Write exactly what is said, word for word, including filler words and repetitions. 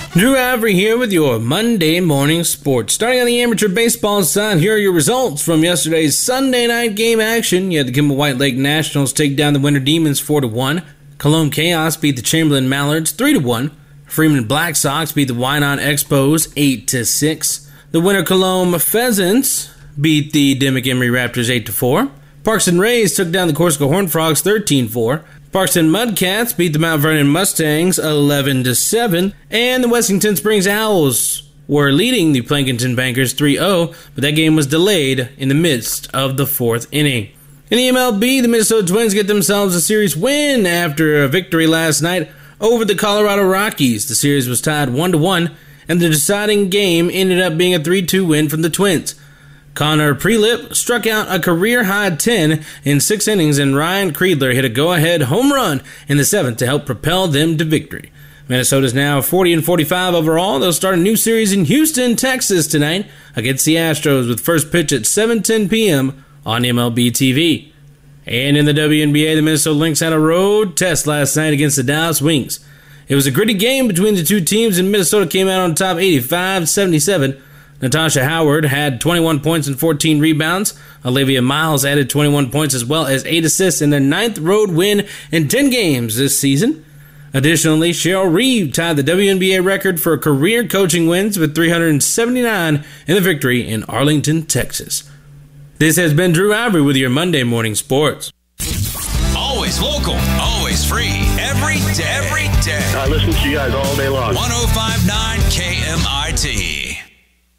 Drew Avery here with your Monday morning sports. Starting on the amateur baseball side, here are your results from yesterday's Sunday night game action. You had the Kimball White Lake Nationals take down the Winter Demons four to one. Cologne Chaos beat the Chamberlain Mallards three to one. Freeman Black Sox beat the Wynot Expos eight to six. The Winter Cologne Pheasants beat the Dimmick Emery Raptors eight to four. Parkston Rays took down the Corsica Horned Frogs thirteen four. Parkston Mudcats beat the Mount Vernon Mustangs eleven to seven, and the Wessington Springs Owls were leading the Plankinton Bankers three oh, but that game was delayed in the midst of the fourth inning. In the M L B, the Minnesota Twins get themselves a series win after a victory last night over the Colorado Rockies. The series was tied one to one, and the deciding game ended up being a three two win from the Twins. Connor Prelip struck out a career-high ten in six innings, and Ryan Creedler hit a go-ahead home run in the seventh to help propel them to victory. Minnesota's now forty and forty-five overall. They'll start a new series in Houston, Texas tonight against the Astros with first pitch at seven ten p.m. on M L B T V. And in the W N B A, the Minnesota Lynx had a road test last night against the Dallas Wings. It was a gritty game between the two teams, and Minnesota came out on top eighty-five seventy-seven. Natasha Howard had twenty-one points and fourteen rebounds. Olivia Miles added twenty-one points as well as eight assists in their ninth road win in ten games this season. Additionally, Cheryl Reeve tied the W N B A record for career coaching wins with three hundred seventy-nine in the victory in Arlington, Texas. This has been Drew Avery with your Monday morning sports. Always local, always free, every day, every day. I listen to you guys all day long. one oh five point nine K M I T.